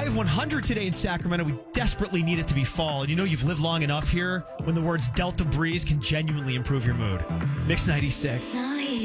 high of 100 today in Sacramento. We desperately need it to be fall. And you know you've lived long enough here when the words Delta Breeze can genuinely improve your mood. Mix 96.